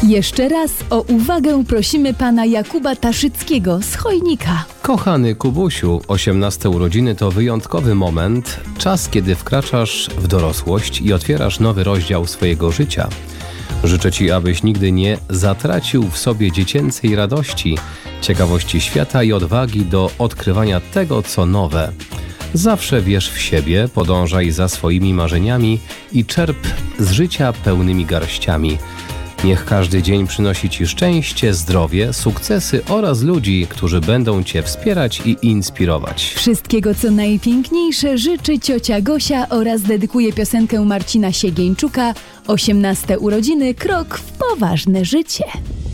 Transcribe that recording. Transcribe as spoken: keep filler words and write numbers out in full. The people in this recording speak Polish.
Jeszcze raz o uwagę prosimy pana Jakuba Taszyckiego z Chojnika. Kochany Kubusiu, osiemnaste urodziny to wyjątkowy moment, czas, kiedy wkraczasz w dorosłość i otwierasz nowy rozdział swojego życia. Życzę Ci, abyś nigdy nie zatracił w sobie dziecięcej radości, ciekawości świata i odwagi do odkrywania tego, co nowe. Zawsze wierz w siebie, podążaj za swoimi marzeniami i czerp z życia pełnymi garściami. Niech każdy dzień przynosi Ci szczęście, zdrowie, sukcesy oraz ludzi, którzy będą Cię wspierać i inspirować. Wszystkiego co najpiękniejsze życzy ciocia Gosia oraz dedykuje piosenkę Marcina Siegieńczuka osiemnaste urodziny, krok w poważne życie.